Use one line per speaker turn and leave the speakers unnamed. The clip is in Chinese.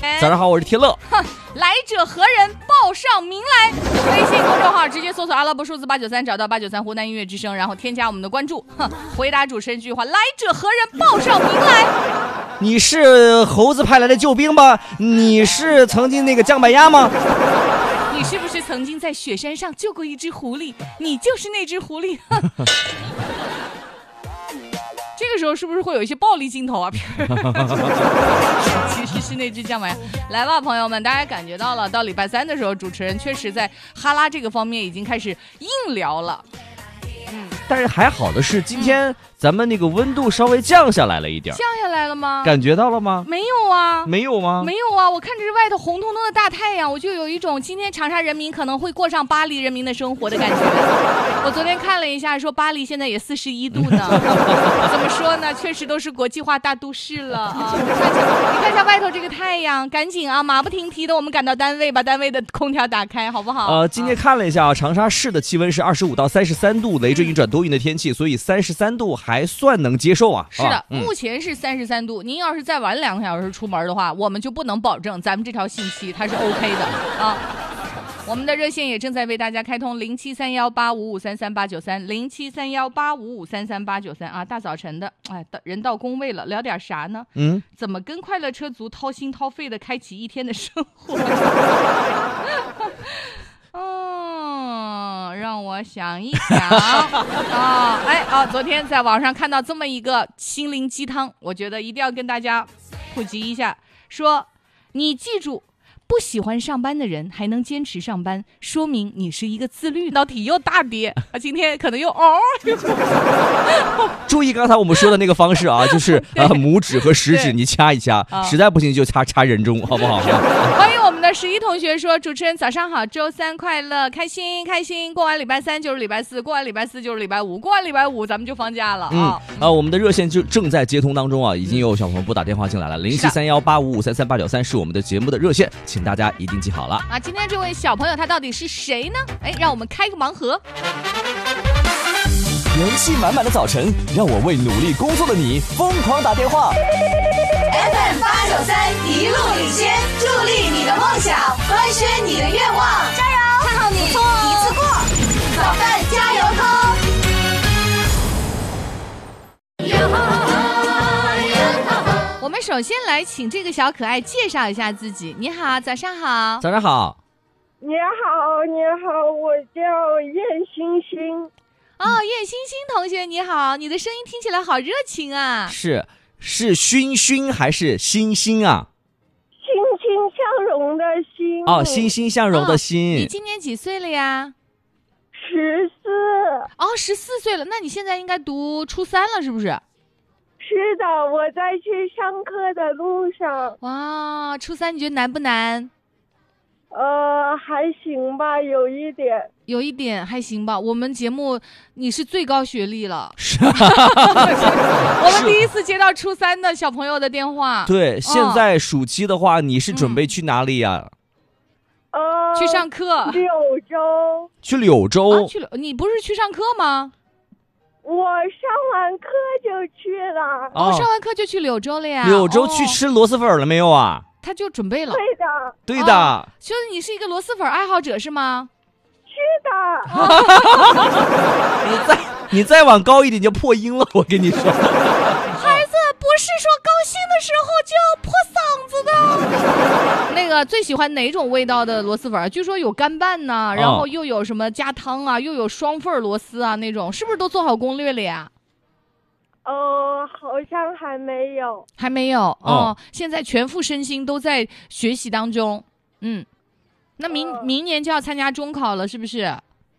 早上好，我是天乐。
来者何人？报上名来。微信公众号直接搜索阿拉伯数字893，找到893湖南音乐之声，然后添加我们的关注。回答主持人一句话：来者何人？报上名来。
你是猴子派来的救兵吗？你是曾经那个姜白鸭吗？
你是不是曾经在雪山上救过一只狐狸？你就是那只狐狸。这个时候是不是会有一些暴力镜头啊？其实是那只酱白。来吧，朋友们，大家感觉到了，到礼拜三的时候，主持人确实在哈拉这个方面已经开始硬聊了。
但是还好的是，今天咱们那个温度稍微降下来了一点。
降下来了吗？
感觉到了吗？
没有啊。
没有吗？
没有啊，我看着外头红彤彤的大太阳，我就有一种今天长沙人民可能会过上巴黎人民的生活的感觉。我昨天看了一下，说巴黎现在也41度呢。怎么说呢？确实都是国际化大都市了啊！你看一下外头这个太阳，赶紧啊，马不停蹄的我们赶到单位，把单位的空调打开，好不好？
今天看了一下啊，长沙市的气温是25到33度，雷阵雨转多云的天气，所以33度还算能接受啊。
是的，目前是33度。您要是再晚2个小时出门的话，我们就不能保证咱们这条信息它是 OK 的啊。我们的热线也正在为大家开通，073185533893，073185533893啊！大早晨的，哎，人到工位了，聊点啥呢？怎么跟快乐车族掏心掏肺的开启一天的生活？让我想一想啊！昨天在网上看到这么一个心灵鸡汤，我觉得一定要跟大家普及一下。说，你记住，不喜欢上班的人还能坚持上班，说明你是一个自律。老体又大跌啊，今天可能又
注意刚才我们说的那个方式啊，就是拇指和食指你掐一掐，实在不行就掐人中，好不好？
欢迎我们的11同学说，主持人早上好，周三快乐，开心开心，过完礼拜三就是礼拜四，过完礼拜四就是礼拜五，过完礼拜五咱们就放假了啊！
我们的热线就正在接通当中啊，已经有小朋友拨打电话进来了，073185533893是我们的节目的热线，请大家一定记好了
啊！今天这位小朋友他到底是谁呢？让我们开个盲盒。
元气满满的早晨，让我为努力工作的你疯狂打电话。
FM893一路领先，助力你的梦想，官宣你的愿望，加油！看好你，一次过，早饭加油通。
我们首先来请这个小可爱介绍一下自己。你好，早上好。
早上好。
你好，我叫叶星星。
叶星星同学你好，你的声音听起来好热情啊。
是熏熏还是星星啊？
欣欣向荣的欣。
欣欣向荣的欣。
你今年几岁了呀
？14。
14岁了，那你现在应该读初3了是不是？
是的，我在去上课的路上。
哇，初3你觉得难不难？
还行吧，有一点
还行吧。我们节目你是最高学历了，我们第一次接到初3的小朋友的电话。
对，现在暑期的话，你是准备去哪里呀？
去上课。
柳州。
去柳州？
你不是去上课吗？
我上完课就去了。
上完课就去柳州了呀？
柳州去吃螺蛳粉了没有啊？
他就准备了。
对的。
就是你是一个螺蛳粉爱好者是吗？
是的。
你再往高一点就破音了，我跟你说。
孩子不是说高兴的时候就要破嗓子的。那个最喜欢哪种味道的螺蛳粉？据说有干拌呐，然后又有什么加汤啊，又有双份螺丝啊，那种是不是都做好攻略了呀？
好像还没有。
还没有现在全副身心都在学习当中。那明年就要参加中考了，是不是？